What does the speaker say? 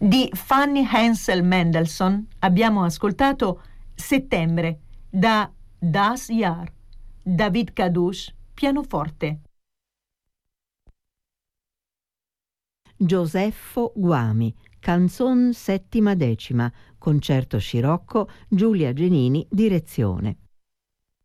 Di Fanny Hensel Mendelssohn abbiamo ascoltato Settembre da Das Jahr. David Kadush, pianoforte. Gioseffo Guami, Canzon settima decima, concerto scirocco, Giulia Genini, direzione.